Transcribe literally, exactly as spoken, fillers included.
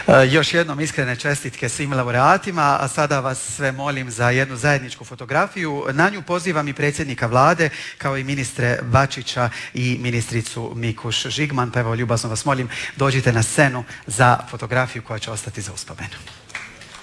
Još jednom iskrene čestitke svim laureatima, a sada vas sve molim za jednu zajedničku fotografiju. Na nju pozivam i predsjednika vlade, kao i ministre Bačića i ministricu Mikuš Žigman. Pa evo, ljubazno vas molim, dođite na scenu za fotografiju koja će ostati za uspomenu.